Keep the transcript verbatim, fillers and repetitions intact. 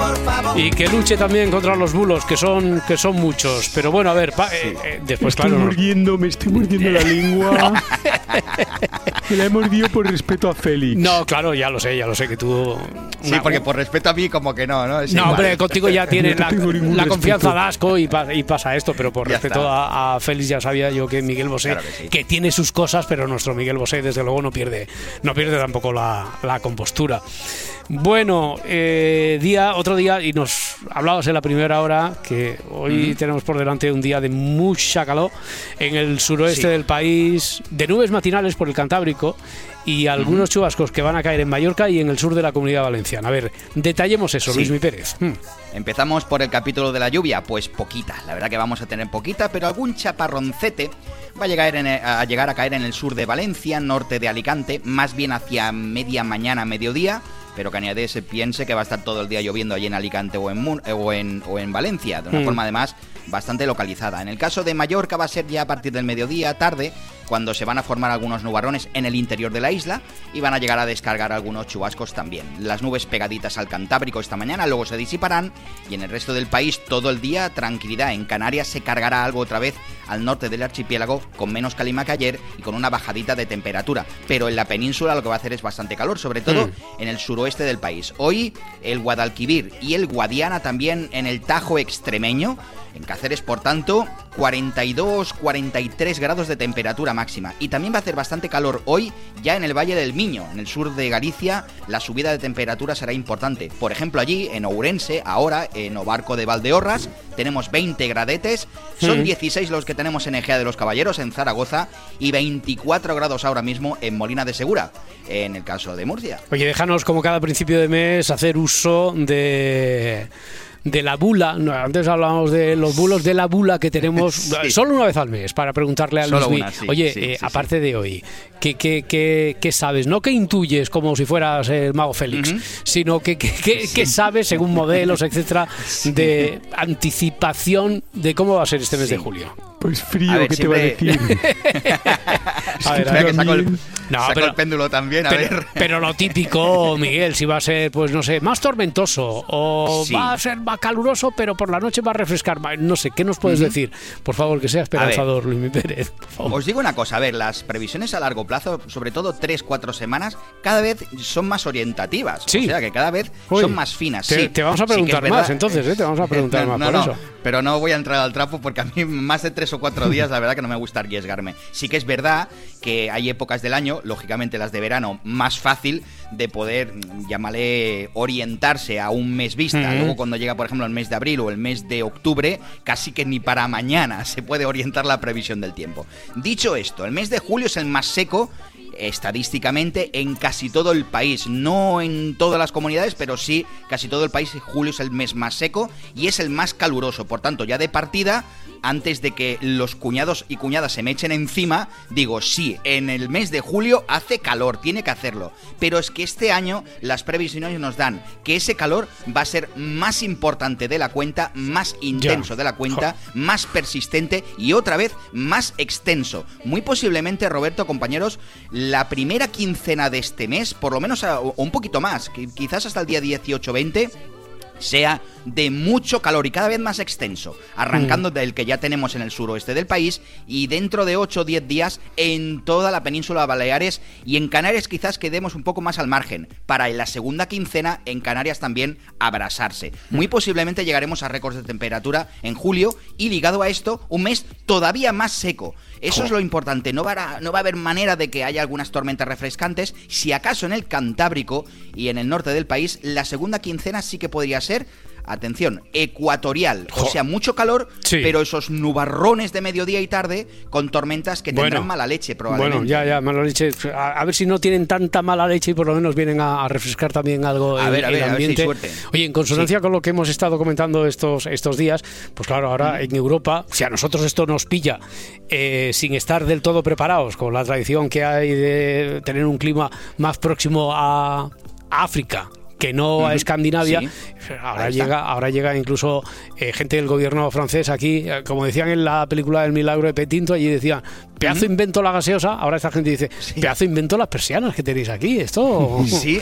y que luche también contra los bulos, que son que son muchos. Pero bueno, a ver, pa, sí. eh, eh, después estoy claro. Mordiendo, me estoy mordiendo la lengua. Me la he mordido por respeto a Félix. No, claro, ya lo sé, ya lo sé que tú. Sí, una, porque por respeto a mí, como que no, ¿no? Es no, hombre, contigo ya tienes no la, la confianza de asco y, pa, y pasa esto, pero por ya respeto a, a Félix ya sabía yo que Miguel Bosé, claro que, sí. que tiene sus cosas, pero nuestro Miguel Bosé, desde luego, no pierde, no pierde tampoco la, la compostura. Bueno, eh, día, otro día, y nos hablabas en la primera hora que hoy mm. tenemos por delante un día de mucha calor en el suroeste sí. del país, de nubes matinales por el Cantábrico y algunos mm. chubascos que van a caer en Mallorca y en el sur de la Comunidad Valenciana. A ver, detallemos eso, sí. Luismi Pérez. Mm. Empezamos por el capítulo de la lluvia, pues poquita, la verdad que vamos a tener poquita, pero algún chaparroncete va a llegar, en, a llegar a caer en el sur de Valencia, norte de Alicante, más bien hacia media mañana, mediodía, pero que añade se piense que va a estar todo el día lloviendo allí en Alicante o en, o en, o en Valencia, de una mm. forma además bastante localizada. En el caso de Mallorca va a ser ya a partir del mediodía, tarde, cuando se van a formar algunos nubarrones en el interior de la isla y van a llegar a descargar algunos chubascos también. Las nubes pegaditas al Cantábrico esta mañana, luego se disiparán y en el resto del país todo el día tranquilidad. En Canarias se cargará algo otra vez al norte del archipiélago con menos calima que ayer y con una bajadita de temperatura, pero en la península lo que va a hacer es bastante calor, sobre todo mm. en el suroeste del país. Hoy el Guadalquivir y el Guadiana también en el Tajo extremeño. En Cáceres, por tanto, cuarenta y dos, cuarenta y tres grados de temperatura máxima. Y también va a hacer bastante calor hoy ya en el Valle del Miño, en el sur de Galicia. La subida de temperatura será importante. Por ejemplo, allí, en Ourense, ahora, en Obarco de Valdeorras, tenemos veinte gradetes. Son mm. dieciséis los que tenemos en Ejea de los Caballeros, en Zaragoza, y veinticuatro grados ahora mismo en Molina de Segura, en el caso de Murcia. Oye, déjanos, como cada principio de mes, hacer uso de... de la bula, no, antes hablábamos de los bulos de la bula que tenemos sí. solo una vez al mes para preguntarle a Luismi, sí, oye, sí, eh, sí, aparte sí. de hoy, ¿qué, qué, qué, qué sabes? No que intuyes como si fueras el mago Félix, uh-huh. sino que, que, que, sí. que sabes según modelos, etcétera, sí. de anticipación de cómo va a ser este mes sí. de julio. Pues frío, ver, ¿qué siempre... te va a decir? a ver, a ver, que saco el, no, saco pero, el péndulo también, a pero, ver. Pero lo típico, Miguel, si va a ser, pues no sé, más tormentoso o sí. va a ser más caluroso, pero por la noche va a refrescar más. No sé, ¿qué nos puedes uh-huh. decir? Por favor, que sea esperanzador, Luismi Pérez. Por favor. Os digo una cosa, a ver, las previsiones a largo plazo, sobre todo tres, cuatro semanas, cada vez son más orientativas. Sí. O sea, que cada vez Uy, son más finas. Te, sí. te vamos a preguntar sí más, entonces, ¿eh? Te vamos a preguntar no, más no, por no, eso. Pero no voy a entrar al trapo porque a mí más de tres o cuatro días, la verdad que no me gusta arriesgarme. Sí que es verdad que hay épocas del año, lógicamente las de verano, más fácil de poder, llámale, orientarse a un mes vista. Uh-huh. Luego cuando llega, por ejemplo, el mes de abril o el mes de octubre, casi que ni para mañana se puede orientar la previsión del tiempo. Dicho esto, el mes de julio es el más seco estadísticamente en casi todo el país, no en todas las comunidades, pero sí casi todo el país. Julio es el mes más seco y es el más caluroso, por tanto, ya de partida, antes de que los cuñados y cuñadas se me echen encima, digo, sí, en el mes de julio hace calor, tiene que hacerlo, pero es que este año las previsiones nos dan que ese calor va a ser más importante de la cuenta, más intenso ya. de la cuenta, más persistente y otra vez más extenso. Muy posiblemente, Roberto, compañeros, la primera quincena de este mes, por lo menos a, o un poquito más, quizás hasta el día dieciocho veinte, sea de mucho calor y cada vez más extenso, arrancando mm. del que ya tenemos en el suroeste del país y dentro de ocho o diez días en toda la península de Baleares, y en Canarias quizás quedemos un poco más al margen, para en la segunda quincena en Canarias también abrasarse. Muy posiblemente llegaremos a récords de temperatura en julio y, ligado a esto, un mes todavía más seco. Eso oh. es lo importante, no va, a, no va a haber manera de que haya algunas tormentas refrescantes. Si acaso en el Cantábrico y en el norte del país, la segunda quincena sí que podría ser, atención, ecuatorial, jo. o sea, mucho calor, sí. pero esos nubarrones de mediodía y tarde con tormentas que tendrán bueno, mala leche probablemente. Bueno, ya, ya, mala leche. A, a ver si no tienen tanta mala leche y por lo menos vienen a, a refrescar también algo a el, ver, a ver, el ambiente. A ver si hay suerte. Oye, en consonancia sí. con lo que hemos estado comentando estos, estos días, pues claro, ahora mm. en Europa, si a nosotros esto nos pilla eh, sin estar del todo preparados, con la tradición que hay de tener un clima más próximo a, a África, que no uh-huh. a Escandinavia, sí. ahora llega ahora llega incluso eh, gente del gobierno francés aquí, eh, como decían en la película El milagro de Petinto, allí decían, pedazo uh-huh. invento la gaseosa, ahora esta gente dice, sí. pedazo invento las persianas que tenéis aquí, esto... Sí,